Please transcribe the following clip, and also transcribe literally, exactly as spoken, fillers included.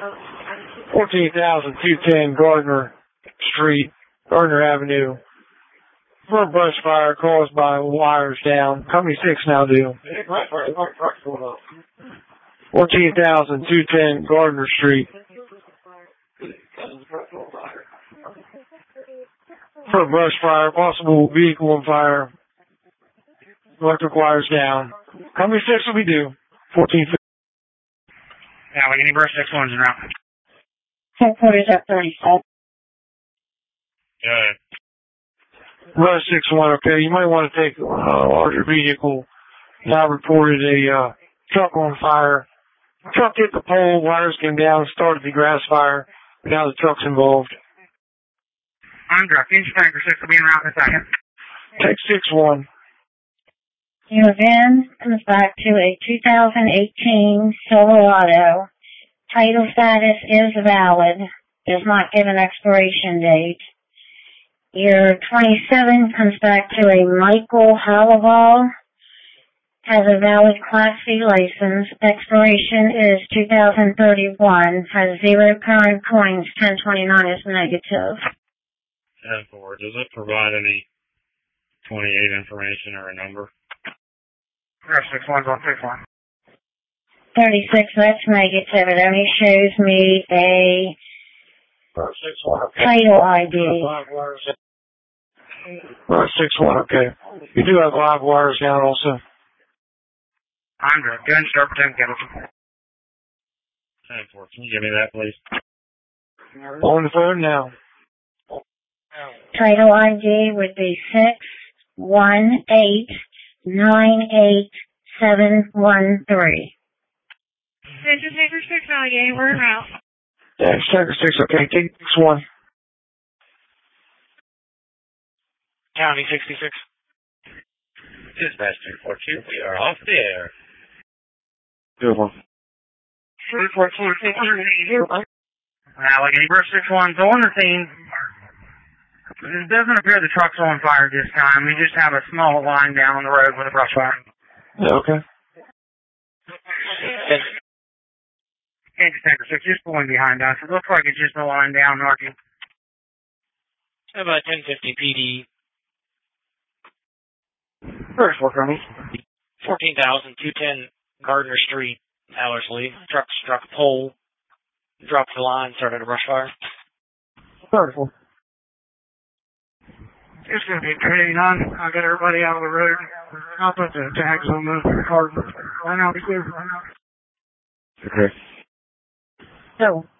fourteen thousand two ten Gardner Street, Gardner Avenue. Front brush fire caused by wires down. Company six now due. fourteen thousand two ten Gardner Street. Front brush fire, possible vehicle on fire. Electric wires down. Company six will be due. fourteen fifty. Yeah, we any brush six ones in route. Headquarters at thirty-seven. Good. Brush six one, okay. You might want to take a larger vehicle. Now reported a uh, truck on fire. The truck hit the pole, wires came down, started the grass fire. Now the truck's involved. Andra, engine tanker six will be in route in a second. Take six one. Your van comes back to a two thousand eighteen Silverado. Title status is valid. Does not give an expiration date. Your twenty-seven comes back to a Michael Hallival. Has a valid Class C license. Expiration is two thousand thirty-one. Has zero current points. ten twenty-nine is negative. ten four. Does it provide any twenty-eight information or a number? Brush six one's on six one. thirty-six, that's negative. It only shows me a six one, okay. title I D. Right, six one, okay. You do have live wires down also. Andra, gun start for ten chemical. ten four, can you give me that, please? On the phone now. Title I D would be six one eight nine eight seven one three. Engine tanker six ninety-eight, we're out. Yeah, tanker six, okay. Take six one. County sixty-six. Dispatch two four two, we are off the air. Good one. three four two, six zero. Now, like any brush six one's on the scene. It doesn't appear the truck's on fire this time. We just have a small line down the road with a brush fire. Yeah, okay. Engine tanker six, just pulling behind us. It looks like it's just a line down, Narky. How about ten fifty P D? First work on me. fourteen thousand two ten Gardner Street, Ellerslie. Truck struck a pole, dropped the line, started a brush fire. Thirty-four. It's going to be pretty none. I'll get everybody out of the road. I'll put the tags on the car. Right now, be clear. Okay. So,